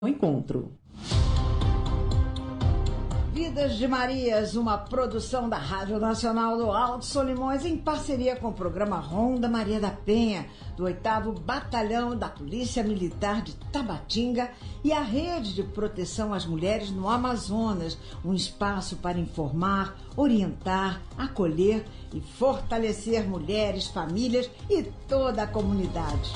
encontro. Vidas de Marias, uma produção da Rádio Nacional do Alto Solimões em parceria com o programa Ronda Maria da Penha, do 8º Batalhão da Polícia Militar de Tabatinga e a Rede de Proteção às Mulheres no Amazonas, um espaço para informar, orientar, acolher e fortalecer mulheres, famílias e toda a comunidade.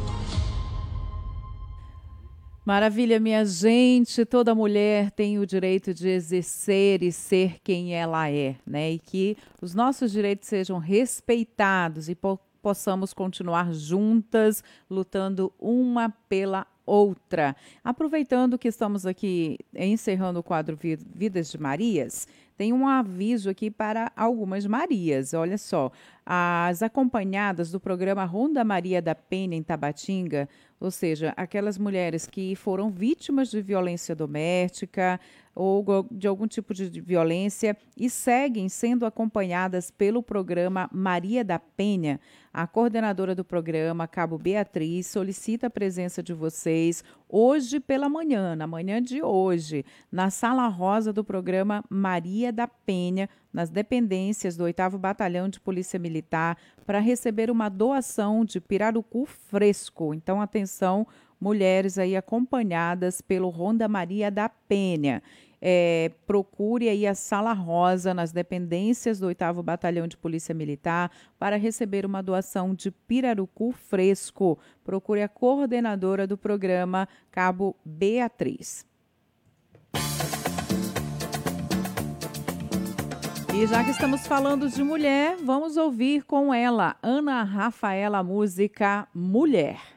Maravilha, minha gente, toda mulher tem o direito de exercer e ser quem ela é, né? E que os nossos direitos sejam respeitados e possamos continuar juntas, lutando uma pela outra. Aproveitando que estamos aqui encerrando o quadro Vidas de Marias, tem um aviso aqui para algumas Marias. Olha só, as acompanhadas do programa Ronda Maria da Penha em Tabatinga, ou seja, aquelas mulheres que foram vítimas de violência doméstica ou de algum tipo de violência e seguem sendo acompanhadas pelo programa Maria da Penha. A coordenadora do programa, Cabo Beatriz, solicita a presença de vocês hoje pela manhã, na manhã de hoje, na Sala Rosa do programa Maria da Penha, nas dependências do 8º Batalhão de Polícia Militar, para receber uma doação de pirarucu fresco. Então, atenção, mulheres aí acompanhadas pelo Ronda Maria da Penha. Procure aí a Sala Rosa nas dependências do 8º Batalhão de Polícia Militar para receber uma doação de pirarucu fresco. Procure a coordenadora do programa, Cabo Beatriz. E já que estamos falando de mulher, vamos ouvir com ela, Ana Rafaela, a música Mulher.